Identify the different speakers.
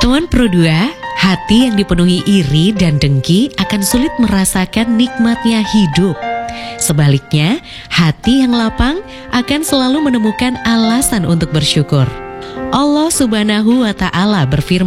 Speaker 1: Teman Pro 2, hati yang dipenuhi iri dan dengki akan sulit merasakan nikmatnya hidup. Sebaliknya, hati yang lapang akan selalu menemukan alasan untuk bersyukur. Allah Subhanahu wa Ta'ala berfirman,